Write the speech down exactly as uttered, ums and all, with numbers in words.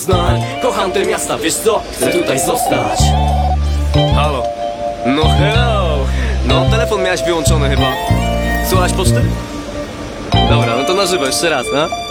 Znań, kocham te miasta, wiesz co? Chcę tutaj zostać. Halo. No hello. No, telefon miałeś wyłączony chyba. Słuchasz poczty? Dobra, no to na żywo, jeszcze raz, no.